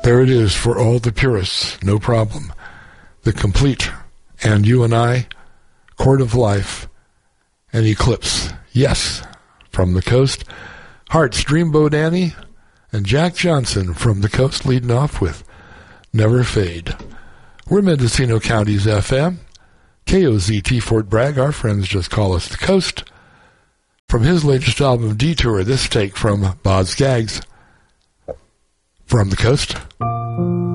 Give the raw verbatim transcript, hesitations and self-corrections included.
There it is for all the purists, no problem. The Complete, and You and I, Chord of Life, and Eclipse. Yes, from the coast. Hearts, Dreamboat Annie, and Jack Johnson from the coast leading off with Never Fade. We're Mendocino County's F M. K O Z T Fort Bragg. Our friends just call us the coast. From his latest album, Detour, this take from Boz Scaggs. From the coast.